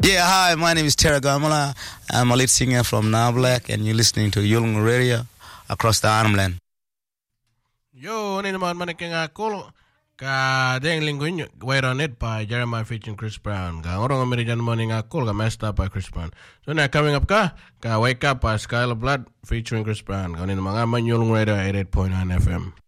Yeah, hi, my name is Tara Gamala. I'm a lead singer from Now Black, and you're listening to Yulung Radio across the Armland. Yo, ini naman maniking akol ka deng lingguin wairon it by Jeremiah featuring Chris Brown. Ka ngorong American morning akol ka messed up by Chris Brown. So na coming up ka Wake Up by Skylar Blood featuring Chris Brown. Ka ini naman Yulung Radio 88.9 FM.